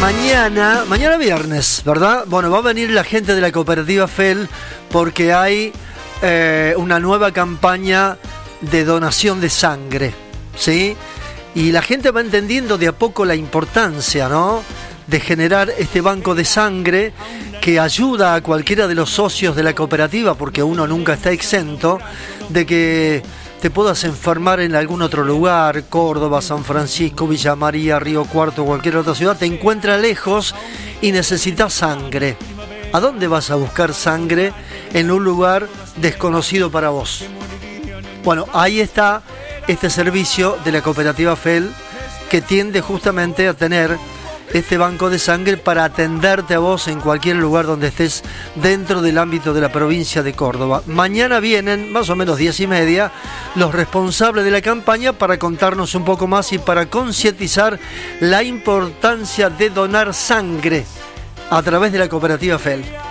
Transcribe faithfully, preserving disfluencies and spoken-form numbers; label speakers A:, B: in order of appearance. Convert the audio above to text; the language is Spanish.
A: mañana, mañana viernes, ¿verdad? Bueno, va a venir la gente de la cooperativa F E L porque hay eh, una nueva campaña de donación de sangre, ¿sí? Y la gente va entendiendo de a poco la importancia, ¿no?, de generar este banco de sangre que ayuda a cualquiera de los socios de la cooperativa, porque uno nunca está exento de que te puedas enfermar en algún otro lugar, Córdoba, San Francisco, Villa María, Río Cuarto, cualquier otra ciudad, te encuentra lejos y necesitas sangre. ¿A dónde vas a buscar sangre en un lugar desconocido para vos? Bueno, ahí está este servicio de la cooperativa F E L que tiende justamente a tener este banco de sangre para atenderte a vos en cualquier lugar donde estés dentro del ámbito de la provincia de Córdoba. Mañana vienen, más o menos diez y media, los responsables de la campaña para contarnos un poco más y para concientizar la importancia de donar sangre a través de la cooperativa F E L.